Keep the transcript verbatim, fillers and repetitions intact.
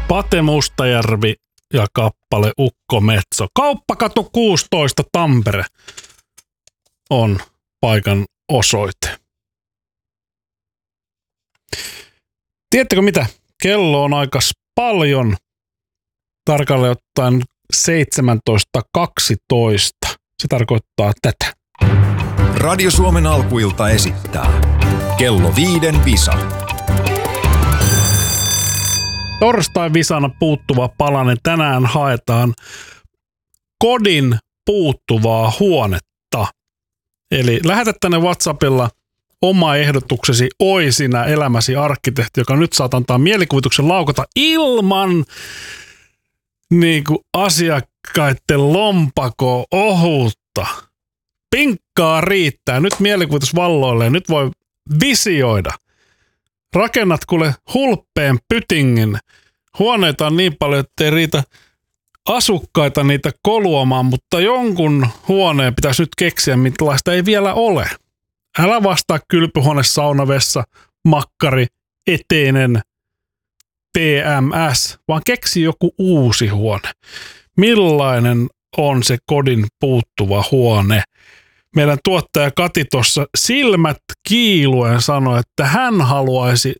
Pate Mustajärvi ja kappale Ukko Metso. Kauppakatu kuusitoista Tampere on paikan osoite. Tiedättekö mitä? Kello on aika paljon. Tarkalleen ottaen seitsemäntoista kaksitoista. Se tarkoittaa tätä. Radio Suomen alkuilta esittää Kello viiden visa. Torstai visana puuttuva palanen. Tänään haetaan kodin puuttuvaa huonetta. Eli lähetä tänne WhatsAppilla oma ehdotuksesi Oi sinä elämäsi arkkitehti, joka nyt saat antaa mielikuvituksen laukata ilman niin kuin asiakkaiden lompako ohutta. Pinkkaa riittää. Nyt mielikuvitus valloilleen. Nyt voi visioida. Rakennat kuule hulppeen pytingin. Huoneita on niin paljon, ettei riitä asukkaita niitä koluamaan, mutta jonkun huoneen pitäisi nyt keksiä, millaista ei vielä ole. Älä vastaa kylpyhuone, saunavessa, makkari, eteinen, P M S, vaan keksi joku uusi huone. Millainen on se kodin puuttuva huone? Meidän tuottaja Kati tuossa silmät kiiluen sanoi, että hän haluaisi